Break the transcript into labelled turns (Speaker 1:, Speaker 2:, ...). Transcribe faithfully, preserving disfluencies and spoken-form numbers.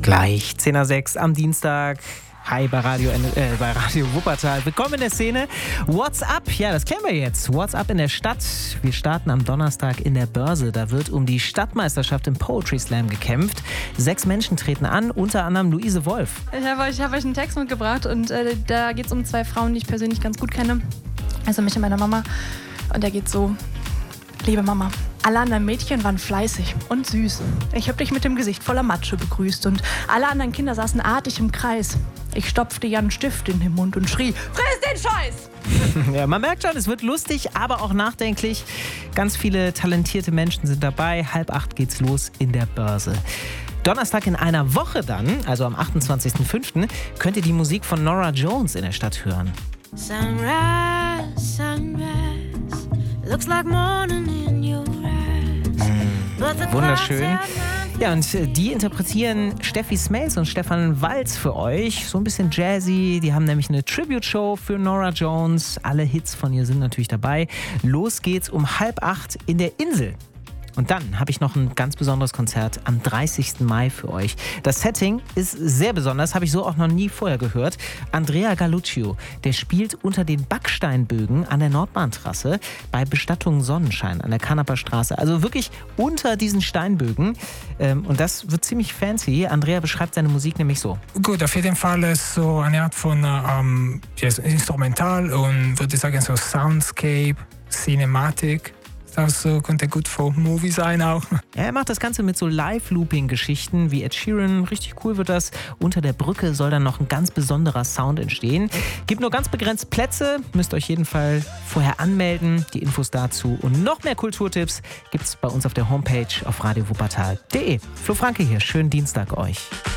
Speaker 1: Gleich zehn Uhr sechs am Dienstag. Hi bei Radio, äh, bei Radio Wuppertal. Willkommen in der Szene. What's up? Ja, das kennen wir jetzt. What's up in der Stadt? Wir starten am Donnerstag in der Börse. Da wird um die Stadtmeisterschaft im Poetry Slam gekämpft. Sechs Menschen treten an, unter anderem Luise Wolf.
Speaker 2: Ich habe euch, hab euch einen Text mitgebracht und äh, da geht es um zwei Frauen, die ich persönlich ganz gut kenne. Also mich und meine Mama. Und der geht so: Liebe Mama, alle anderen Mädchen waren fleißig und süß. Ich habe dich mit dem Gesicht voller Matsche begrüßt und alle anderen Kinder saßen artig im Kreis. Ich stopfte Jan Stift in den Mund und schrie: Friss den Scheiß!
Speaker 1: Ja, man merkt schon, es wird lustig, aber auch nachdenklich. Ganz viele talentierte Menschen sind dabei. Halb acht geht's los in der Börse. Donnerstag in einer Woche dann, also am achtundzwanzigsten fünften, könnt ihr die Musik von Norah Jones in der Stadt hören.
Speaker 3: Sunrise, sunrise, looks like morning in your eyes.
Speaker 1: Wunderschön. Ja, und die interpretieren Steffi Smails und Stefan Walz für euch. So ein bisschen jazzy. Die haben nämlich eine Tribute-Show für Norah Jones. Alle Hits von ihr sind natürlich dabei. Los geht's um halb acht in der Insel. Und dann habe ich noch ein ganz besonderes Konzert am dreißigsten Mai für euch. Das Setting ist sehr besonders, habe ich so auch noch nie vorher gehört. Andrea Galluccio, der spielt unter den Backsteinbögen an der Nordbahntrasse bei Bestattung Sonnenschein an der Kanaper Straße. Also wirklich unter diesen Steinbögen. Und das wird ziemlich fancy. Andrea beschreibt seine Musik nämlich so.
Speaker 4: Gut, auf jeden Fall ist so eine Art von ähm, Instrumental und würde sagen so Soundscape, Cinematic. Das könnte gut für Movie sein auch.
Speaker 1: Ja, er macht das Ganze mit so Live-Looping-Geschichten wie Ed Sheeran. Richtig cool wird das. Unter der Brücke soll dann noch ein ganz besonderer Sound entstehen. Gibt nur ganz begrenzt Plätze. Müsst euch jeden Fall vorher anmelden. Die Infos dazu und noch mehr Kulturtipps gibt's bei uns auf der Homepage auf radio wuppertal punkt de. Flo Franke hier. Schönen Dienstag euch.